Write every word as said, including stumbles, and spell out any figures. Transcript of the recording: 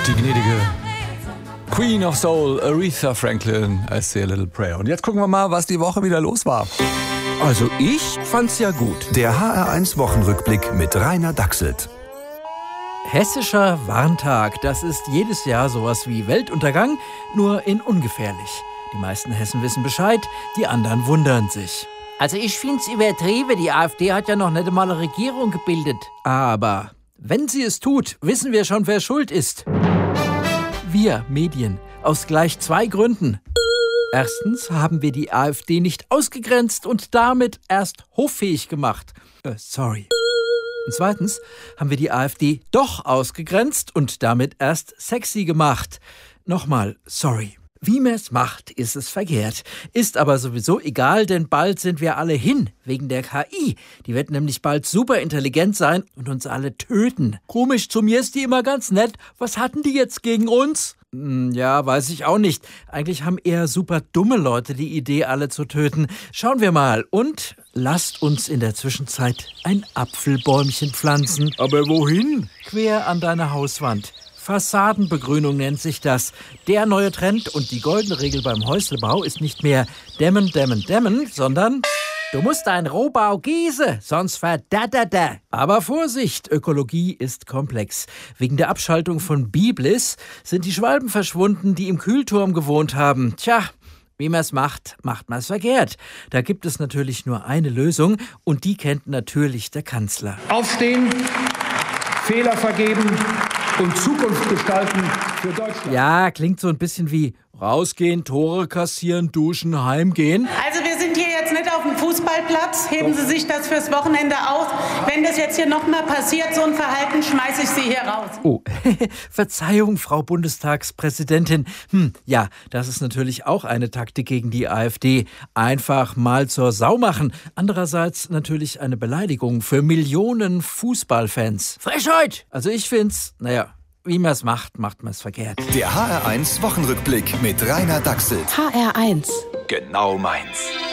die gnädige Queen of Soul, Aretha Franklin, I Say a Little Prayer. Und jetzt gucken wir mal, was die Woche wieder los war. Also ich fand's ja gut. Der H R eins Wochenrückblick mit Rainer Dachselt. Hessischer Warntag, das ist jedes Jahr sowas wie Weltuntergang, nur in ungefährlich. Die meisten Hessen wissen Bescheid, die anderen wundern sich. Also ich find's übertrieben, die AfD hat ja noch nicht einmal eine Regierung gebildet. Aber wenn sie es tut, wissen wir schon, wer schuld ist. Wir Medien, aus gleich zwei Gründen. Erstens haben wir die AfD nicht ausgegrenzt und damit erst hoffähig gemacht. Äh, sorry. Und zweitens haben wir die AfD doch ausgegrenzt und damit erst sexy gemacht. Nochmal, sorry. Wie man es macht, ist es verkehrt. Ist aber sowieso egal, denn bald sind wir alle hin, wegen der K I. Die wird nämlich bald super intelligent sein und uns alle töten. Komisch, zu mir ist die immer ganz nett. Was hatten die jetzt gegen uns? Hm, ja, weiß ich auch nicht. Eigentlich haben eher super dumme Leute die Idee, alle zu töten. Schauen wir mal. Und lasst uns in der Zwischenzeit ein Apfelbäumchen pflanzen. Aber wohin? Quer an deiner Hauswand. Fassadenbegrünung nennt sich das. Der neue Trend und die goldene Regel beim Häuslebau ist nicht mehr dämmen, dämmen, dämmen, sondern du musst ein Rohbau gießen, sonst verdaddada. Aber Vorsicht, Ökologie ist komplex. Wegen der Abschaltung von Biblis sind die Schwalben verschwunden, die im Kühlturm gewohnt haben. Tja, wie man es macht, macht man es verkehrt. Da gibt es natürlich nur eine Lösung und die kennt natürlich der Kanzler. Aufstehen, Fehler vergeben und Zukunft gestalten für Deutschland. Ja, klingt so ein bisschen wie rausgehen, Tore kassieren, duschen, heimgehen. Also wir sind hier jetzt nicht auf dem Fußballplatz. Heben Sie sich das fürs Wochenende aus. Wenn das jetzt hier nochmal passiert, so ein Verhalten, schmeiße ich Sie hier raus. Oh, Verzeihung, Frau Bundestagspräsidentin. Hm, ja, das ist natürlich auch eine Taktik gegen die AfD. Einfach mal zur Sau machen. Andererseits natürlich eine Beleidigung für Millionen Fußballfans. Frechheit! Also ich find's, naja, wie man es macht, macht man es verkehrt. Der H R eins Wochenrückblick mit Rainer Dachselt. H R eins. Genau meins.